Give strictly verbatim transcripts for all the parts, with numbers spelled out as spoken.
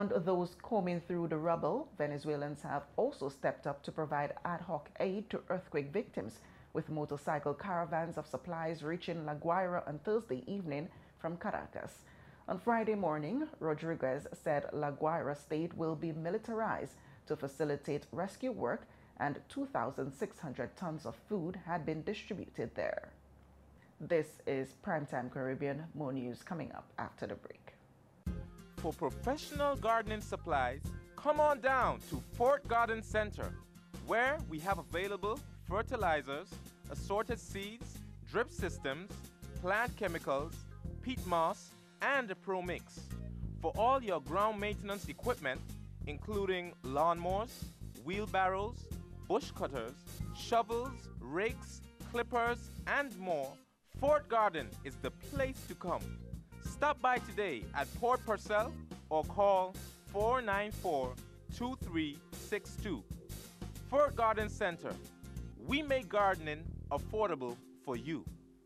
Those combing through the rubble, Venezuelans have also stepped up to provide ad hoc aid to earthquake victims, with motorcycle caravans of supplies reaching La Guaira on Thursday evening from Caracas. On Friday morning, Rodriguez said La Guaira state will be militarized to facilitate rescue work, and two thousand six hundred tons of food had been distributed there. This is Primetime Caribbean. More news coming up after the break. For professional gardening supplies, come on down to Fort Garden Center, where we have available fertilizers, assorted seeds, drip systems, plant chemicals, peat moss, and a Pro Mix. For all your ground maintenance equipment, including lawnmowers, wheelbarrows, bush cutters, shovels, rakes, clippers, and more, Fort Garden is the place to come. Stop by today at Port Purcell or call four nine four, two three six two. Fort Garden Center. We make gardening affordable for you.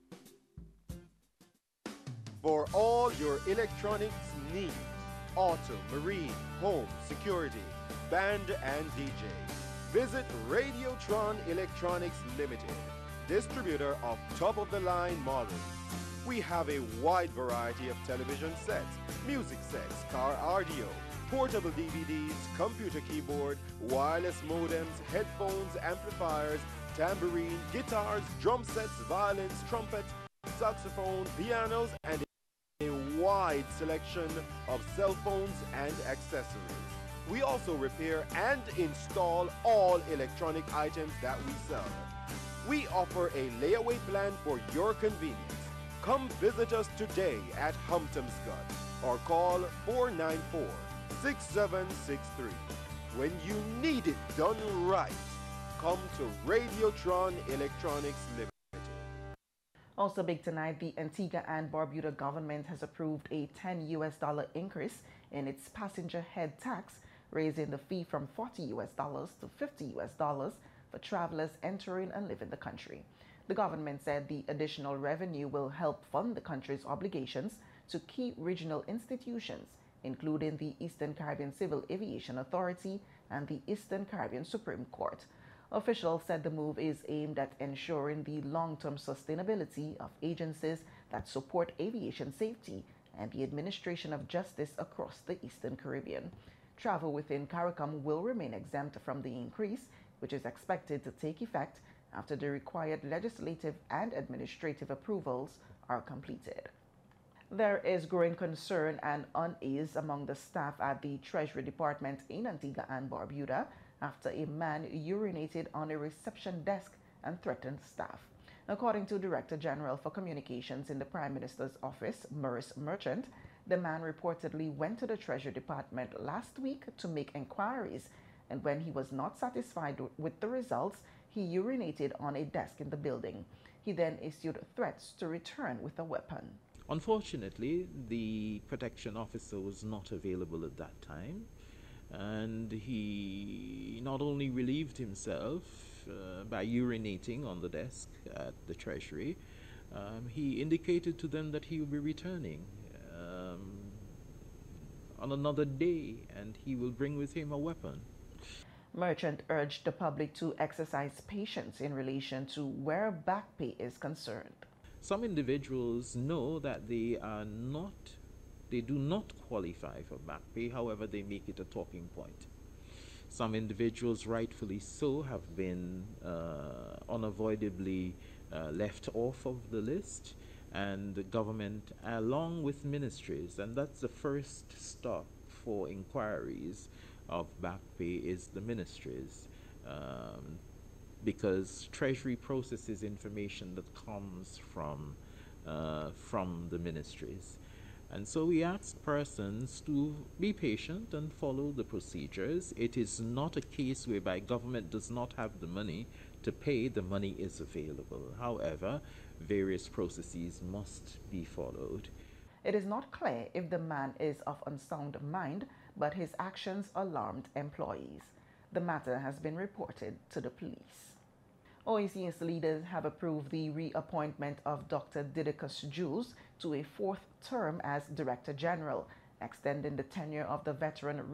For all your electronics needs, auto, marine, home, security, band and D J, visit Radiotron Electronics Limited, distributor of top-of-the-line models. We have a wide variety of television sets, music sets, car audio, portable D V Ds, computer keyboard, wireless modems, headphones, amplifiers, tambourine, guitars, drum sets, violins, trumpet, saxophone, pianos, and a wide selection of cell phones and accessories. We also repair and install all electronic items that we sell. We offer a layaway plan for your convenience. Come visit us today at Humptomscott or call four nine four, six seven six three. When you need it done right, come to Radiotron Electronics Limited. Also big tonight, the Antigua and Barbuda government has approved a ten U S dollar increase in its passenger head tax, raising the fee from forty U S dollars to fifty U S dollars for travelers entering and leaving the country. The government said the additional revenue will help fund the country's obligations to key regional institutions, including the Eastern Caribbean Civil Aviation Authority and the Eastern Caribbean Supreme Court. Officials said the move is aimed at ensuring the long-term sustainability of agencies that support aviation safety and the administration of justice across the Eastern Caribbean. Travel within CARICOM will remain exempt from the increase, which is expected to take effect after the required legislative and administrative approvals are completed. There is growing concern and unease among the staff at the Treasury Department in Antigua and Barbuda after a man urinated on a reception desk and threatened staff. According to Director General for Communications in the Prime Minister's office, Maurice Merchant, the man reportedly went to the Treasury Department last week to make inquiries, and when he was not satisfied with the results, he urinated on a desk in the building. He then issued threats to return with a weapon. Unfortunately, the protection officer was not available at that time, and he not only relieved himself uh, by urinating on the desk at the Treasury, um, he indicated to them that he will be returning um, on another day, and he will bring with him a weapon. Merchant urged the public to exercise patience in relation to where back pay is concerned. Some individuals know that they are not, they do not qualify for back pay, however they make it a talking point. Some individuals, rightfully so, have been uh, unavoidably uh, left off of the list, and the government, along with ministries, and that's the first stop for inquiries of back pay, is the ministries, um, because Treasury processes information that comes from uh, from the ministries. And so we ask persons to be patient and follow the procedures. It is not a case whereby government does not have the money to pay. The money is available. However, various processes must be followed. It is not clear if the man is of unsound mind, but his actions alarmed employees. The matter has been reported to the police. O A C S leaders have approved the reappointment of Doctor Didacus Jules to a fourth term as Director General extending the tenure of the veteran